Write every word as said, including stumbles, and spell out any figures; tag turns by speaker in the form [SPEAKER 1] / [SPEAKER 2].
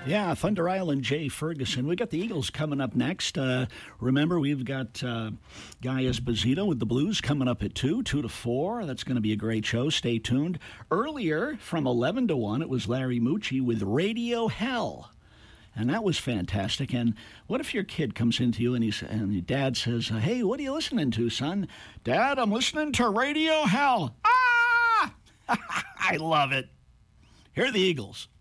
[SPEAKER 1] Yeah, Thunder Island, Jay Ferguson. We got the Eagles coming up next. Uh, remember, we've got uh, Guy Esposito with the Blues coming up at two, two to four. That's going to be a great show. Stay tuned. Earlier, from eleven to one, it was Larry Mucci with Radio Hell. And that was fantastic. And what if your kid comes into you and, he's, and your dad says, hey, what are you listening to, son? Dad, I'm listening to Radio Hell. Ah! I love it. Here are the Eagles.